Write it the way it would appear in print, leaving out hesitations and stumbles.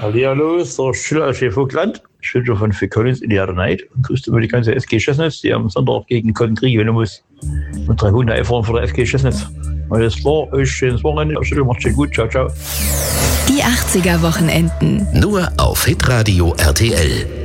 Hallihallo, ist der Schüler Chef Vogtland. Schüler von Phil Collins in der Night. Grüßt über die ganze SG Chestnitz, die am Sonntag gegen Coventry gewinnen muss. Mit 3 Hunde erfahren für der SG Chestnitz. Alles klar, euch schönes Wochenende. Schüler, macht's gut. Ciao, ciao. Die 80er Wochenenden. Nur auf Hitradio RTL.